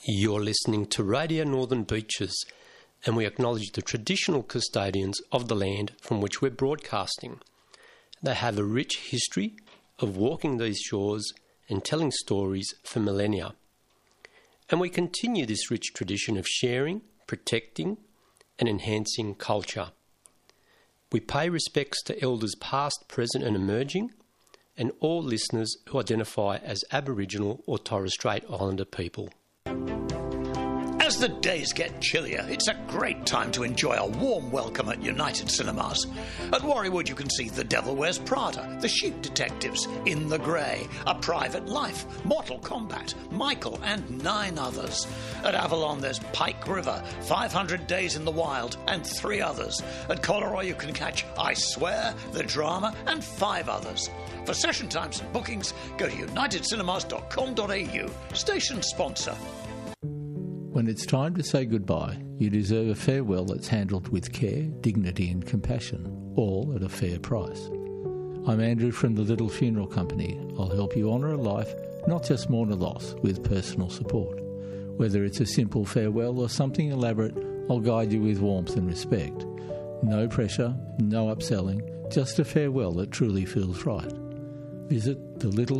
You're listening to Radio Northern Beaches, and we acknowledge the traditional custodians of the land from which we're broadcasting. They have a rich history of walking these shores and telling stories for millennia. And we continue this rich tradition of sharing, protecting, and enhancing culture. We pay respects to elders past, present and emerging, and all listeners who identify as Aboriginal or Torres Strait Islander people. As the days get chillier, it's a great time to enjoy a warm welcome at United Cinemas. At Warriewood you can see The Devil Wears Prada, The Sheep Detectives, In the Grey, A Private Life, Mortal Kombat, Michael and 9 others. At Avalon there's Pike River, 500 Days in the Wild and 3 others. At Collaroy you can catch I Swear, The Drama and 5 others. For session times and bookings, go to unitedcinemas.com.au. Station sponsor. When it's time to say goodbye, you deserve a farewell that's handled with care, dignity and compassion, all at a fair price. I'm Andrew from the Little Funeral Company. I'll help you honour a life, not just mourn a loss, with personal support. Whether it's a simple farewell or something elaborate, I'll guide you with warmth and respect. No pressure, no upselling, just a farewell that truly feels right. Visit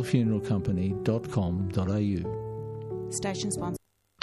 thelittlefuneralcompany.com.au. Station sponsor.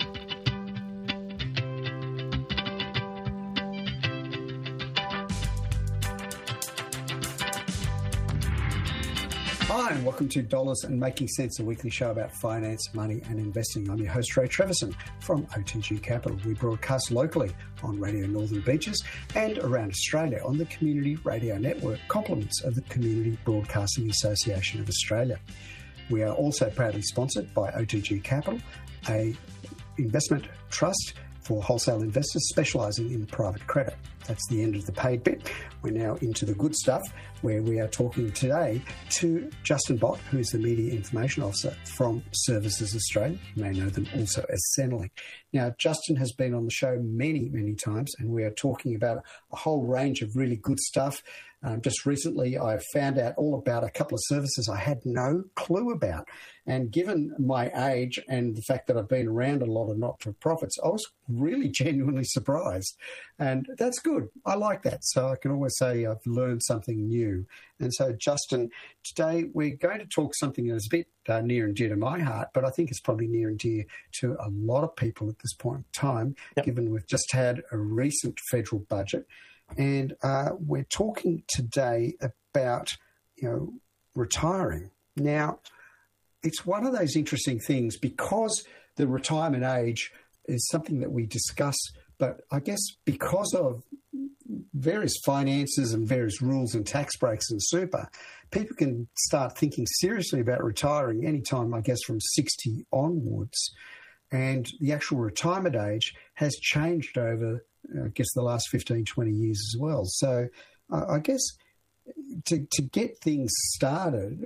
Hi, and welcome to Dollars and Making Sense, a weekly show about finance, money and investing. I'm your host, Ray Treverson from OTG Capital. We broadcast locally on Radio Northern Beaches and around Australia on the Community Radio Network, complements of the Community Broadcasting Association of Australia. We are also proudly sponsored by OTG Capital, a investment trust for wholesale investors specialising in private credit. That's the end of the paid bit. We're now into the good stuff, where we are talking today to Justin Bott, who is the Media Information Officer from Services Australia. You may know them also as Centrelink. Now, Justin has been on the show many, many times, and we are talking about a whole range of really good stuff. Just recently, I found out all about a couple of services I had no clue about. And given my age and the fact that I've been around a lot of not-for-profits, I was really genuinely surprised. And that's good. I like that. So I can always say I've learned something new. And so, Justin, today we're going to talk something that's a bit near and dear to my heart, but I think it's probably near and dear to a lot of people at this point in time, given we've just had a recent federal budget. And we're talking today about, retiring. Now, it's one of those interesting things because the retirement age is something that we discuss, but I guess because of various finances and various rules and tax breaks and super, people can start thinking seriously about retiring anytime, I guess, from 60 onwards. And the actual retirement age has changed over, I guess, the last 15, 20 years as well. So I guess to get things started,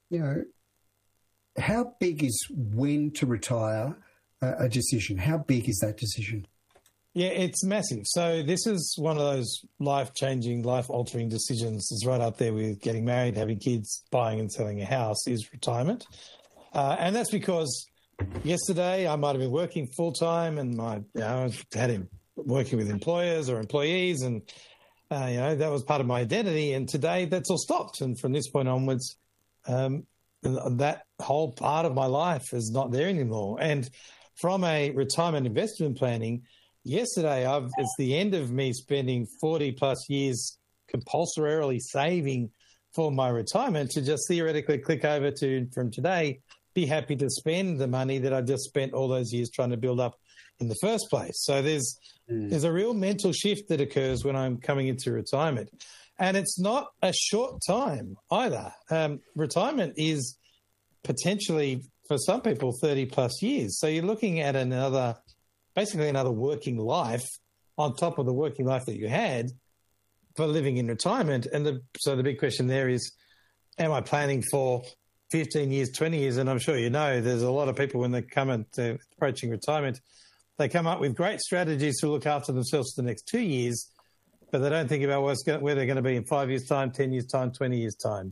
how big is when to retire a decision? How big is that decision? Yeah, it's massive. So this is one of those life-changing, life-altering decisions. It's right up there with getting married, having kids, buying and selling a house is retirement. And that's because yesterday I might have been working full-time and I had him working with employers or employees and, that was part of my identity. And today that's all stopped. And from this point onwards, that whole part of my life is not there anymore. And from a retirement investment planning, yesterday it's the end of me spending 40 plus years compulsorily saving for my retirement to just theoretically click over to, from today, be happy to spend the money that I just spent all those years trying to build up in the first place. So there's a real mental shift that occurs when I'm coming into retirement. And it's not a short time either. Retirement is potentially, for some people, 30 plus years. So you're looking at basically another working life on top of the working life that you had for living in retirement. And so the big question there is, am I planning for 15 years, 20 years? And I'm sure there's a lot of people when they come into approaching retirement, they come up with great strategies to look after themselves for the next 2 years. but they don't think about where they're going to be in 5 years' time, 10 years' time, 20 years' time.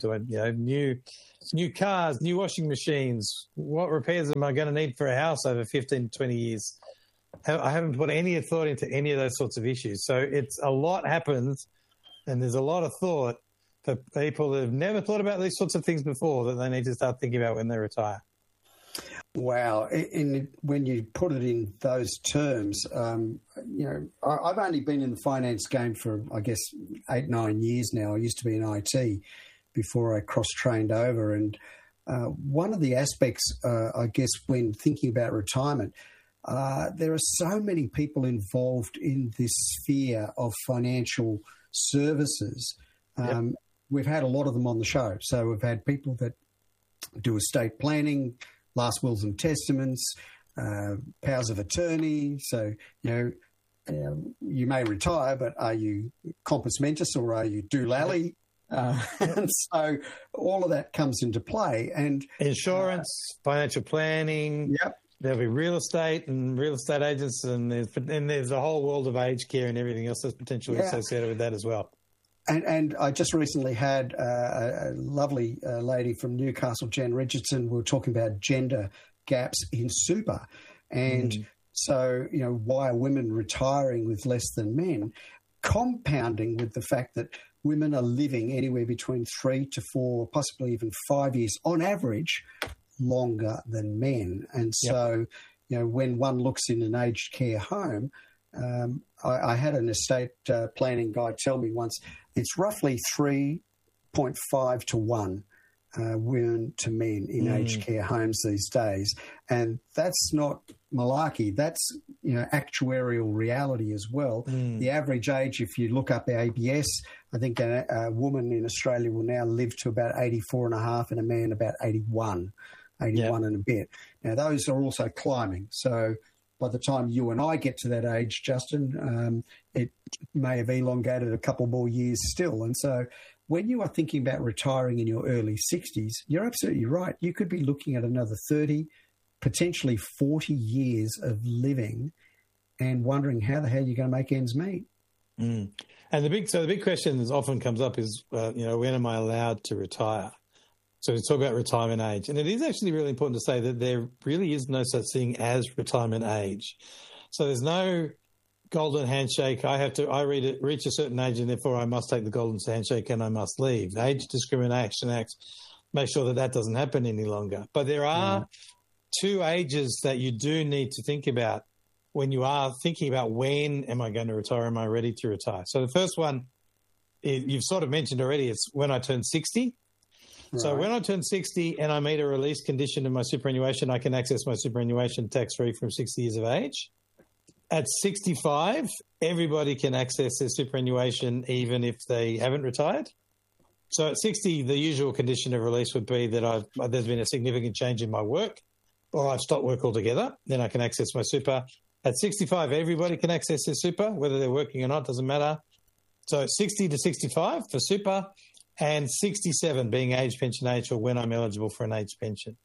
New cars, new washing machines. What repairs am I going to need for a house over 15 to 20 years? I haven't put any thought into any of those sorts of issues. So it's a lot happens, and there's a lot of thought for people that have never thought about these sorts of things before that they need to start thinking about when they retire. Wow. When you put it in those terms, I've only been in the finance game for, I guess, 8-9 years now. I used to be in IT before I cross-trained over. And one of the aspects, I guess, when thinking about retirement, there are so many people involved in this sphere of financial services. Yep. We've had a lot of them on the show. So we've had people that do estate planning, last wills and testaments, powers of attorney. So, you may retire, but are you compos mentis or are you doolally? And so all of that comes into play. And insurance, financial planning. Yep. There'll be real estate and real estate agents, and there's a whole world of aged care and everything else that's potentially associated with that as well. And I just recently had a lovely lady from Newcastle, Jen Richardson. We were talking about gender gaps in super. And so, why are women retiring with less than men? Compounding with the fact that women are living anywhere between 3 to 4, possibly even 5 years on average longer than men. And so, when one looks in an aged care home, I had an estate planning guy tell me once, it's roughly 3.5 to 1 women to men in aged care homes these days. And that's not malarkey. That's, actuarial reality as well. The average age, if you look up the ABS, I think a woman in Australia will now live to about 84 and a half and a man about 81 and a bit. Now, those are also climbing. So by the time you and I get to that age, Justin, it may have elongated a couple more years still. And so when you are thinking about retiring in your early 60s, you're absolutely right. You could be looking at another 30, potentially 40 years of living and wondering how the hell you're going to make ends meet. And the big question that often comes up is, when am I allowed to retire? So we talk about retirement age. And it is actually really important to say that there really is no such thing as retirement age. So there's no golden handshake. I reach a certain age and therefore I must take the golden handshake and I must leave. The Age Discrimination Act makes sure that doesn't happen any longer. But there are two ages that you do need to think about when you are thinking about when am I going to retire, am I ready to retire? So the first one, you've sort of mentioned already, it's when I turn 60. Right. So when I turn 60 and I meet a release condition in my superannuation, I can access my superannuation tax-free from 60 years of age. At 65, everybody can access their superannuation even if they haven't retired. So at 60, the usual condition of release would be that there's been a significant change in my work or I've stopped work altogether. Then I can access my super. At 65, everybody can access their super, whether they're working or not, doesn't matter. So 60 to 65 for super, and 67 being age pension age or when I'm eligible for an age pension.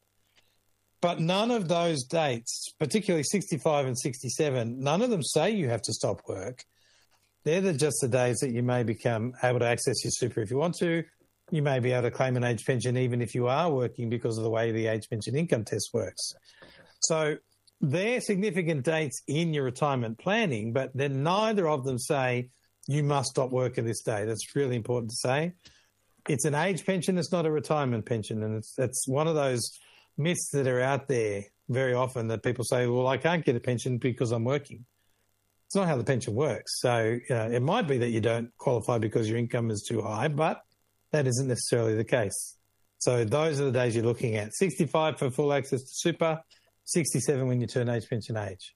But none of those dates, particularly 65 and 67, none of them say you have to stop work. They're just the days that you may become able to access your super if you want to. You may be able to claim an age pension even if you are working because of the way the age pension income test works. So they're significant dates in your retirement planning, but then neither of them say you must stop work at this day. That's really important to say. It's an age pension. It's not a retirement pension. And it's one of those myths that are out there very often that people say, well, I can't get a pension because I'm working. It's not how the pension works. So it might be that you don't qualify because your income is too high, but that isn't necessarily the case. So those are the days you're looking at. 65 for full access to super, 67 when you turn age pension age.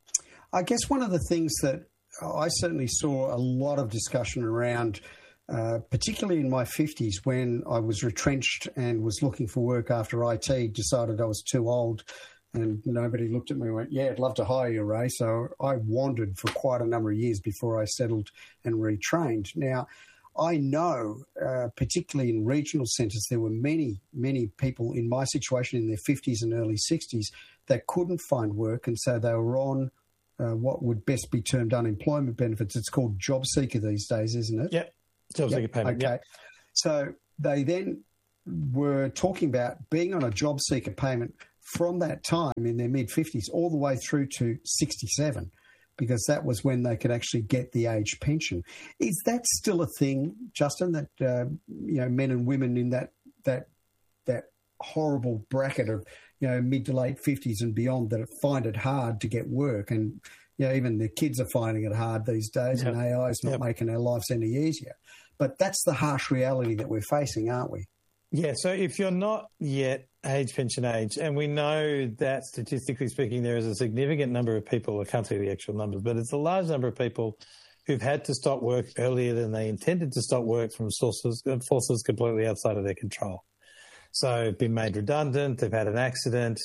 I guess one of the things that I certainly saw a lot of discussion around, particularly in my 50s when I was retrenched and was looking for work after IT, decided I was too old and nobody looked at me and went, yeah, I'd love to hire you, Ray. So I wandered for quite a number of years before I settled and retrained. Now, I know, particularly in regional centres, there were many, many people in my situation in their 50s and early 60s that couldn't find work, and so they were on what would best be termed unemployment benefits. It's called job seeker these days, isn't it? Yep, job seeker payment. Okay. Yep. So they then were talking about being on a job seeker payment from that time in their mid-50s all the way through to 67, because that was when they could actually get the age pension. Is that still a thing, Justin, that men and women in that horrible bracket of mid to late 50s and beyond that find it hard to get work, and even the kids are finding it hard these days, and AI is not making our lives any easier. But that's the harsh reality that we're facing, aren't we? Yeah, so if you're not yet age pension age, and we know that statistically speaking there is a significant number of people, I can't tell you the actual numbers, but it's a large number of people who've had to stop work earlier than they intended to stop work from forces completely outside of their control. So been made redundant, they've had an accident,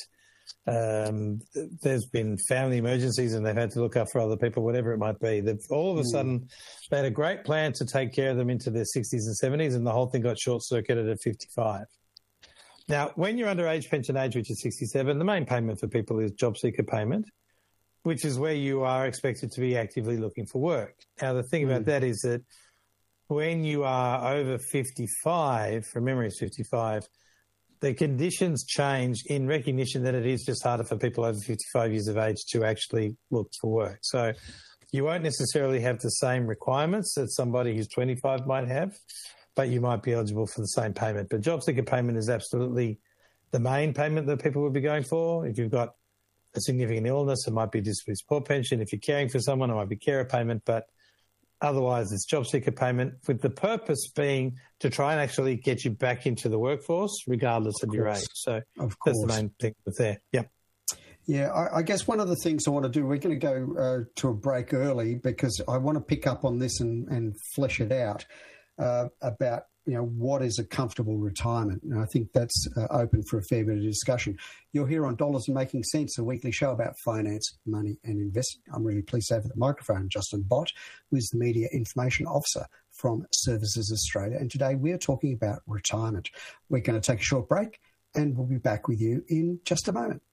there's been family emergencies and they've had to look after other people, whatever it might be. They've all of a sudden, they had a great plan to take care of them into their 60s and 70s, and the whole thing got short-circuited at 55. Now, when you're under age pension age, which is 67, the main payment for people is job seeker payment, which is where you are expected to be actively looking for work. Now, the thing about that is that when you are over 55, from memory it's 55, the conditions change in recognition that it is just harder for people over 55 years of age to actually look for work. So you won't necessarily have the same requirements that somebody who's 25 might have, but you might be eligible for the same payment. But job seeker payment is absolutely the main payment that people would be going for. If you've got a significant illness, it might be disability support pension. If you're caring for someone, it might be carer payment. But otherwise, it's job seeker payment, with the purpose being to try and actually get you back into the workforce, regardless of your age. So that's the main thing that's there. Yep. Yeah, I guess one of the things I want to do, we're going to go to a break early because I want to pick up on this and flesh it out about, what is a comfortable retirement. And I think that's open for a fair bit of discussion. You're here on Dollars and Making Sense, a weekly show about finance, money and investing. I'm really pleased to have at the microphone Justin Bott, who is the Media Information Officer from Services Australia. And today we're talking about retirement. We're going to take a short break and we'll be back with you in just a moment.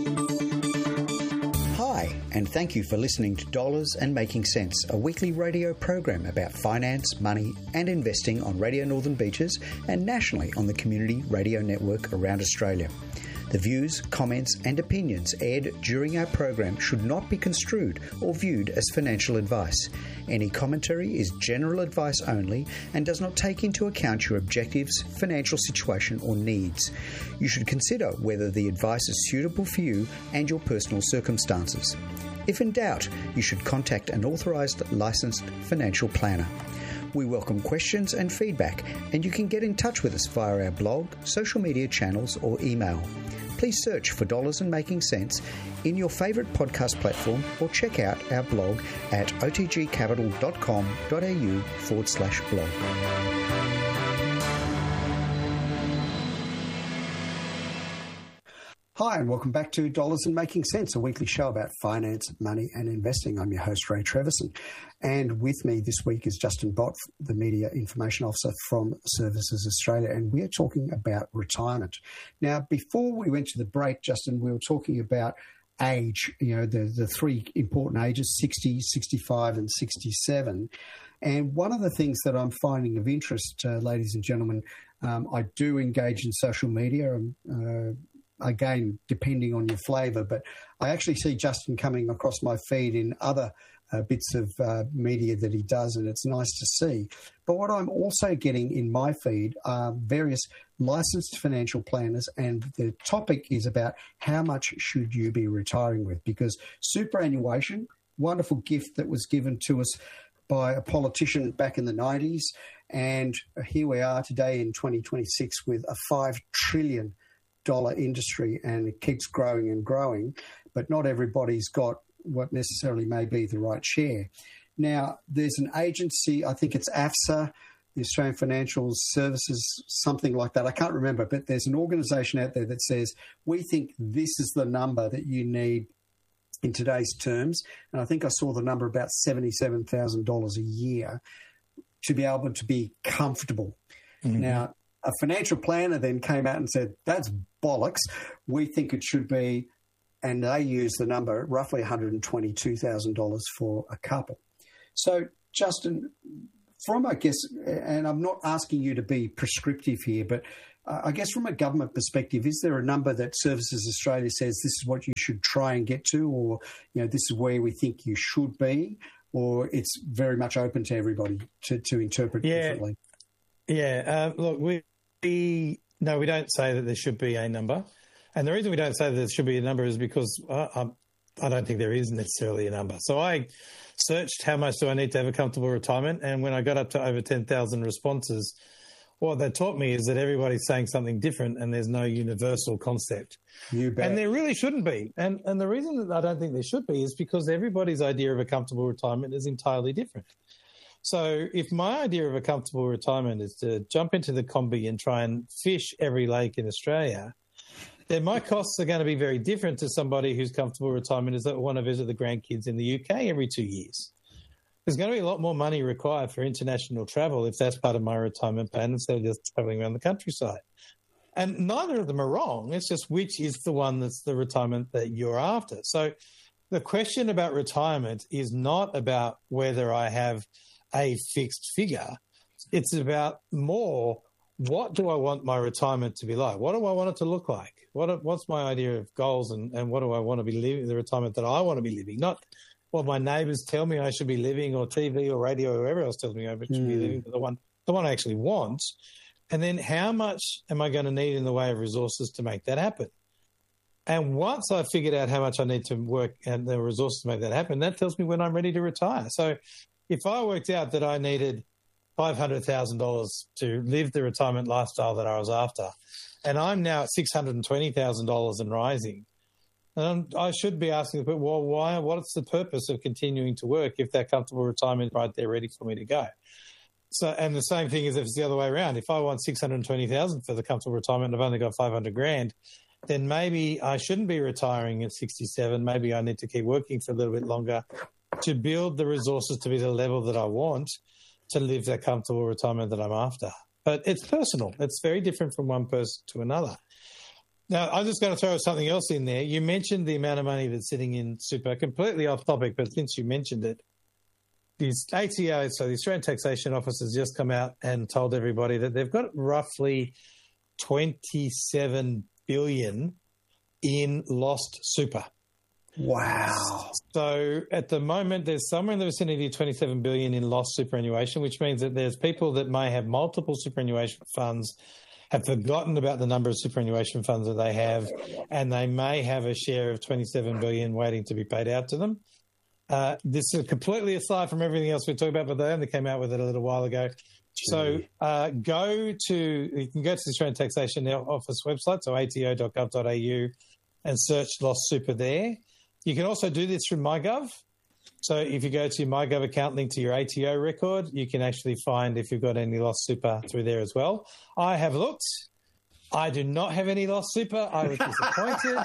Hi, and thank you for listening to Dollars and Making Sense, a weekly radio program about finance, money and investing on Radio Northern Beaches and nationally on the Community Radio Network around Australia. The views, comments and opinions aired during our program should not be construed or viewed as financial advice. Any commentary is general advice only and does not take into account your objectives, financial situation or needs. You should consider whether the advice is suitable for you and your personal circumstances. If in doubt, you should contact an authorised licensed financial planner. We welcome questions and feedback, and you can get in touch with us via our blog, social media channels or email. Please search for Dollars and Making Sense in your favourite podcast platform or check out our blog at otgcapital.com.au/blog. Hi, and welcome back to Dollars and Making Sense, a weekly show about finance, money and investing. I'm your host, Ray Treverson. And with me this week is Justin Bott, the Media Information Officer from Services Australia, and we're talking about retirement. Now, before we went to the break, Justin, we were talking about age, the three important ages, 60, 65 and 67. And one of the things that I'm finding of interest, ladies and gentlemen, I do engage in social media, again, depending on your flavour, but I actually see Justin coming across my feed in other bits of media that he does, and it's nice to see. But what I'm also getting in my feed are various licensed financial planners, and the topic is about how much should you be retiring with, because superannuation, wonderful gift that was given to us by a politician back in the 90s, and here we are today in 2026 with a $5 trillion industry, and it keeps growing and growing, but not everybody's got what necessarily may be the right share. Now, there's an agency, I think it's AFSA, the Australian Financial Services, something like that. I can't remember, but there's an organisation out there that says, we think this is the number that you need in today's terms. And I think I saw the number about $77,000 a year to be able to be comfortable. Mm-hmm. Now, a financial planner then came out and said, that's bollocks. We think it should be and they use the number roughly $122,000 for a couple. So, Justin, from, I guess, and I'm not asking you to be prescriptive here, but I guess from a government perspective, is there a number that Services Australia says this is what you should try and get to, or this is where we think you should be, or it's very much open to everybody to interpret differently? Yeah, look, we don't say that there should be a number, and the reason we don't say that there should be a number is because I don't think there is necessarily a number. So I searched how much do I need to have a comfortable retirement, and when I got up to over 10,000 responses, what they taught me is that everybody's saying something different and there's no universal concept. You bet. And there really shouldn't be. And the reason that I don't think there should be is because everybody's idea of a comfortable retirement is entirely different. So if my idea of a comfortable retirement is to jump into the combi and try and fish every lake in Australia, then my costs are going to be very different to somebody whose comfortable retirement is that want to visit the grandkids in the UK every 2 years. There's going to be a lot more money required for international travel if that's part of my retirement plan instead of just travelling around the countryside. And neither of them are wrong. It's just which is the one that's the retirement that you're after. So the question about retirement is not about whether I have a fixed figure. It's about more, what do I want my retirement to be like? What do I want it to look like? What's my idea of goals and what do I want to be living, the retirement that I want to be living? Not what my neighbours tell me I should be living, or TV or radio or whoever else tells me I should be living, but the one I actually want. And then how much am I going to need in the way of resources to make that happen? And once I've figured out how much I need to work and the resources to make that happen, that tells me when I'm ready to retire. So if I worked out that I needed $500,000 to live the retirement lifestyle that I was after, and I'm now at $620,000 and rising, I should be asking, but well, why? What's the purpose of continuing to work if that comfortable retirement is right there ready for me to go? So, and the same thing is if it's the other way around. If I want $620,000 for the comfortable retirement and I've only got $500,000, then maybe I shouldn't be retiring at 67. Maybe I need to keep working for a little bit longer to build the resources to be the level that I want to live that comfortable retirement that I'm after. But it's personal. It's very different from one person to another. Now, I'm just going to throw something else in there. You mentioned the amount of money that's sitting in super, completely off topic, but since you mentioned it, the ATO, so the Australian Taxation Office, has just come out and told everybody that they've got roughly $27 billion in lost super. Wow. So at the moment, there's somewhere in the vicinity of $27 billion in lost superannuation, which means that there's people that may have multiple superannuation funds, have forgotten about the number of superannuation funds that they have, and they may have a share of $27 billion waiting to be paid out to them. This is completely aside from everything else we're talking about, but they only came out with it a little while ago. So you can go to the Australian Taxation Office website, so ato.gov.au, and search lost super there. You can also do this through MyGov. So if you go to your MyGov account linked to your ATO record, you can actually find if you've got any lost super through there as well. I have looked. I do not have any lost super. I was disappointed.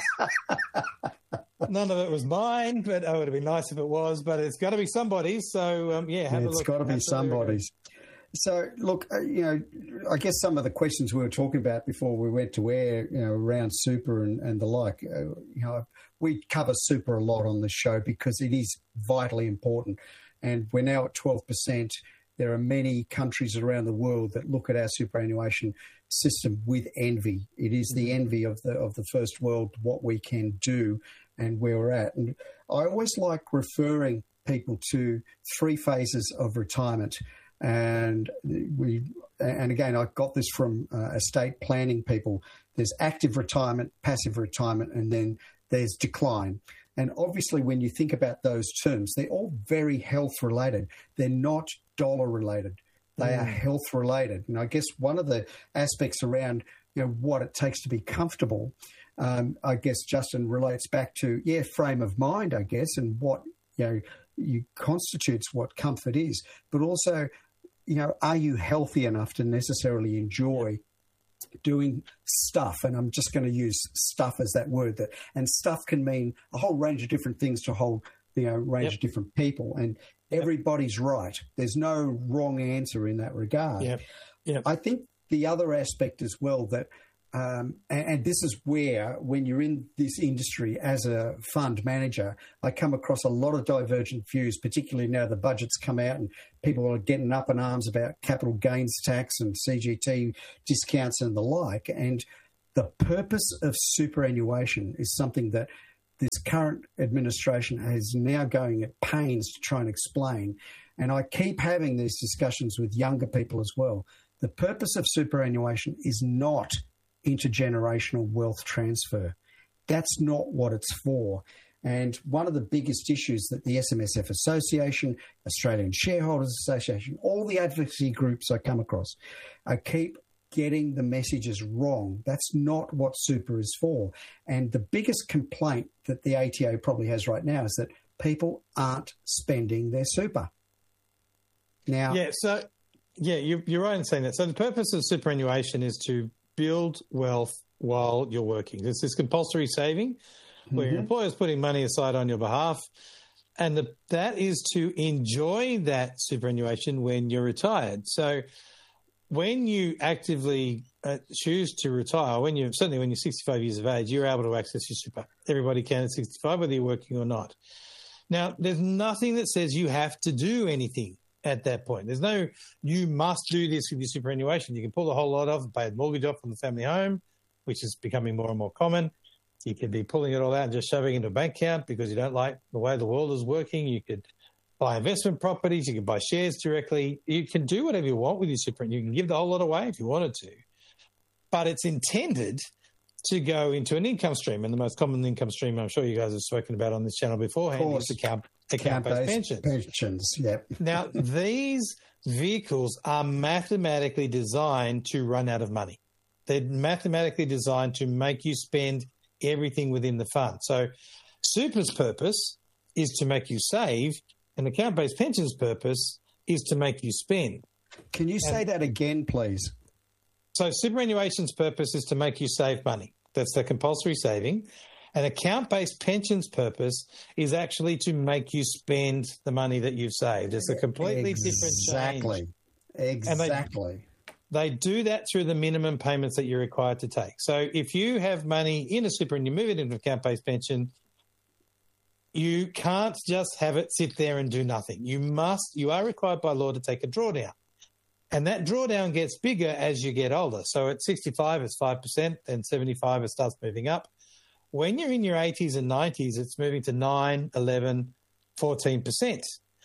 None of it was mine, but it would have been nice if it was. But it's got to be somebody's. So, have a look. It's got to be somebody's. So, look, I guess some of the questions we were talking about before we went to air, around super and the like, we cover super a lot on this show because it is vitally important. And we're now at 12%. There are many countries around the world that look at our superannuation system with envy. It is the envy of the first world, what we can do and where we're at. And I always like referring people to 3 phases of retirement. And again, I got this from estate planning people. There's active retirement, passive retirement, and then there's decline. And obviously, when you think about those terms, they're all very health related. They're not dollar related. They are health related. And I guess one of the aspects around what it takes to be comfortable, I guess, Justin, relates back to frame of mind, I guess, and what you constitutes what comfort is, but also, are you healthy enough to necessarily enjoy doing stuff? And I'm just going to use stuff as that word. And stuff can mean a whole range of different things to a whole range of different people. And everybody's right. There's no wrong answer in that regard. I think the other aspect as well that and this is where, when you're in this industry as a fund manager, I come across a lot of divergent views, particularly now the budget's come out and people are getting up in arms about capital gains tax and CGT discounts and the like. And the purpose of superannuation is something that this current administration is now going at pains to try and explain. And I keep having these discussions with younger people as well. The purpose of superannuation is not intergenerational wealth transfer. That's not what it's for. And one of the biggest issues that the SMSF Association, Australian Shareholders Association, all the advocacy groups I come across, I keep getting the messages wrong. That's not what super is for. And the biggest complaint that the ATO probably has right now is that people aren't spending their super. Now, you're right in saying that. So the purpose of superannuation is to build wealth while you're working. There's this compulsory saving where your employer's putting money aside on your behalf, and that is to enjoy that superannuation when you're retired. So when you actively choose to retire, certainly when you're 65 years of age, you're able to access your super. Everybody can at 65, whether you're working or not. Now, there's nothing that says you have to do anything at that point. There's no, you must do this with your superannuation. You can pull the whole lot off and pay a mortgage off from the family home, which is becoming more and more common. You could be pulling it all out and just shoving it into a bank account because you don't like the way the world is working. You could buy investment properties. You can buy shares directly. You can do whatever you want with your superannuation. You can give the whole lot away if you wanted to. But it's intended to go into an income stream. And the most common income stream I'm sure you guys have spoken about on this channel beforehand is account-based pensions. Yep. Now, these vehicles are mathematically designed to run out of money. They're mathematically designed to make you spend everything within the fund. So super's purpose is to make you save, and account-based pensions purpose is to make you spend. Can you say that again, please? So superannuation's purpose is to make you save money. That's the compulsory saving. And account-based pensions purpose is actually to make you spend the money that you've saved. It's a completely different change. Exactly. They do that through the minimum payments that you're required to take. So if you have money in a super and you move it into an account-based pension, you can't just have it sit there and do nothing. You are required by law to take a drawdown. And that drawdown gets bigger as you get older. So at 65, it's 5%, then 75, it starts moving up. When you're in your 80s and 90s, it's moving to 9, 11, 14%.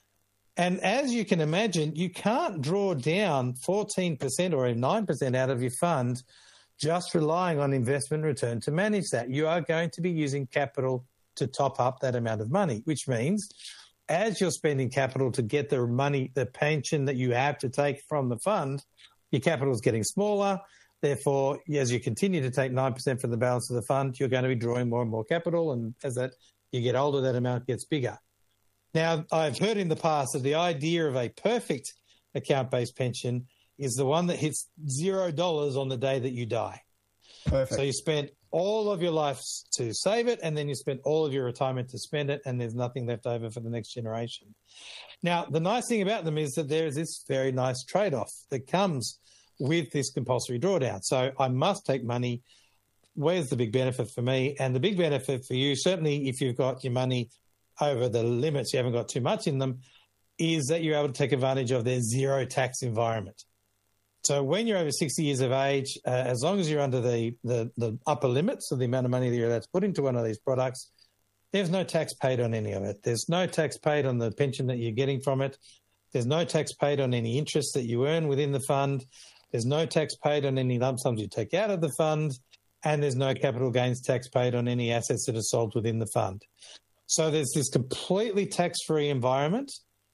And as you can imagine, you can't draw down 14% or 9% out of your fund just relying on investment return to manage that. You are going to be using capital to top up that amount of money, which means as you're spending capital to get the money, the pension that you have to take from the fund, your capital is getting smaller. Therefore, as you continue to take 9% from the balance of the fund, you're going to be drawing more and more capital. And as you get older, that amount gets bigger. Now, I've heard in the past that the idea of a perfect account-based pension is the one that hits $0 on the day that you die. Perfect. So you spent all of your life to save it, and then you spend all of your retirement to spend it, and there's nothing left over for the next generation. Now, the nice thing about them is that there is this very nice trade-off that comes with this compulsory drawdown. So I must take money. Where's the big benefit for me? And the big benefit for you, certainly if you've got your money over the limits, you haven't got too much in them, is that you're able to take advantage of their zero tax environment. So when you're over 60 years of age, as long as you're under the upper limits of the amount of money that you're allowed to put into one of these products, there's no tax paid on any of it. There's no tax paid on the pension that you're getting from it. There's no tax paid on any interest that you earn within the fund. There's no tax paid on any lump sums you take out of the fund. And there's no capital gains tax paid on any assets that are sold within the fund. So there's this completely tax-free environment.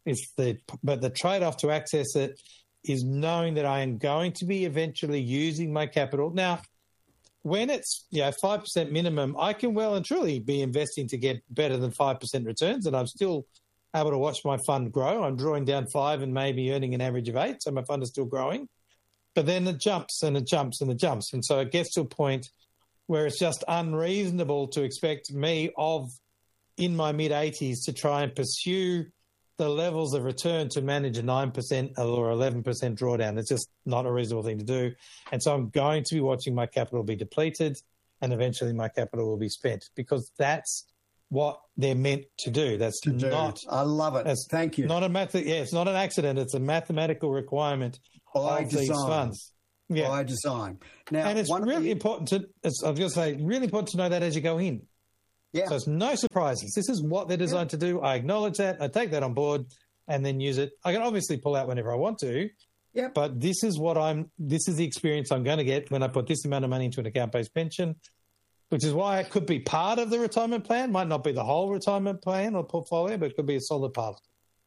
But the trade-off to access it is knowing that I am going to be eventually using my capital. Now, when it's 5% minimum, I can well and truly be investing to get better than 5% returns, and I'm still able to watch my fund grow. I'm drawing down 5 and maybe earning an average of 8, so my fund is still growing. But then it jumps and it jumps and it jumps. And so it gets to a point where it's just unreasonable to expect me in my mid-80s to try and pursue the levels of return to manage a 9% or 11% drawdown. It's just not a reasonable thing to do. And so I'm going to be watching my capital be depleted, and eventually my capital will be spent, because that's what they're meant to do. That's to not. I love it. Thank you. It's not an accident. It's a mathematical requirement of these funds. Yeah. By design. Now, and it's really important to. I was going to say, really important to know that as you go in. Yeah. So it's no surprises. This is what they're designed to do. I acknowledge that. I take that on board, and then use it. I can obviously pull out whenever I want to. Yeah. But this is the experience I'm going to get when I put this amount of money into an account-based pension, which is why it could be part of the retirement plan. Might not be the whole retirement plan or portfolio, but it could be a solid part.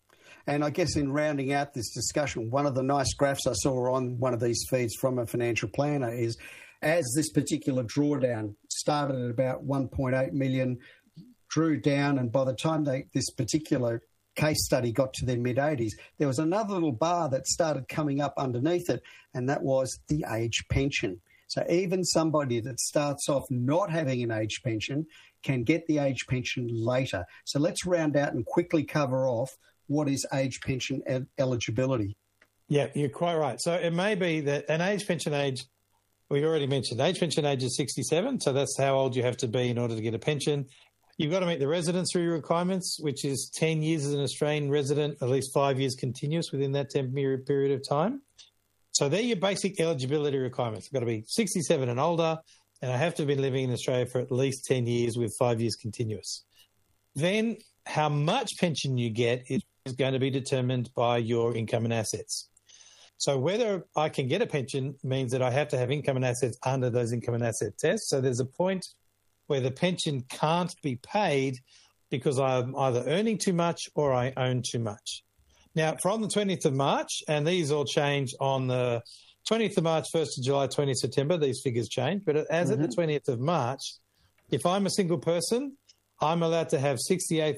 And I guess in rounding out this discussion, one of the nice graphs I saw on one of these feeds from a financial planner is, as this particular drawdown started at about 1.8 million, drew down, and by the time this particular case study got to their mid-80s, there was another little bar that started coming up underneath it, and that was the age pension. So even somebody that starts off not having an age pension can get the age pension later. So let's round out and quickly cover off what is age pension eligibility. Yeah, you're quite right. So it may be that an age pension age, we already mentioned, age pension age is 67, so that's how old you have to be in order to get a pension. You've got to meet the residency requirements, which is 10 years as an Australian resident, at least 5 years continuous within that 10-year period of time. So they're your basic eligibility requirements. I've got to be 67 and older, and I have to have been living in Australia for at least 10 years with 5 years continuous. Then how much pension you get is going to be determined by your income and assets. So whether I can get a pension means that I have to have income and assets under those income and asset tests. So there's a point where the pension can't be paid because I'm either earning too much or I own too much. Now, from the 20th of March, and these all change on the 20th of March, 1st of July, 20th September, these figures change. But as of the 20th of March, if I'm a single person, I'm allowed to have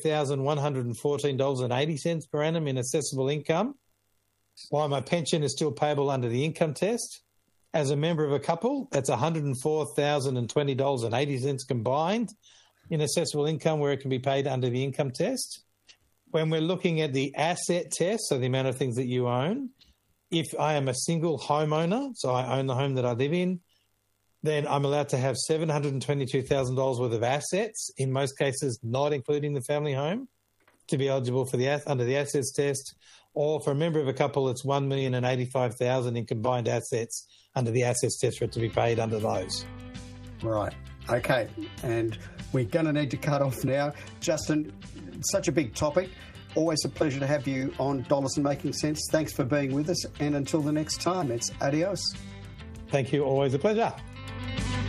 $68,114.80 per annum in assessable income, while my pension is still payable under the income test. As a member of a couple, that's $104,020.80 combined in assessable income, where it can be paid under the income test. When we're looking at the asset test, so the amount of things that you own, if I am a single homeowner, so I own the home that I live in, then I'm allowed to have $722,000 worth of assets, in most cases not including the family home, to be eligible for under the assets test. Or for a member of a couple, it's $1,085,000 in combined assets under the assets test for it to be paid under those. Right. Okay. And we're going to need to cut off now. Justin, such a big topic. Always a pleasure to have you on Dollars and Making Sense. Thanks for being with us. And until the next time, it's adios. Thank you. Always a pleasure.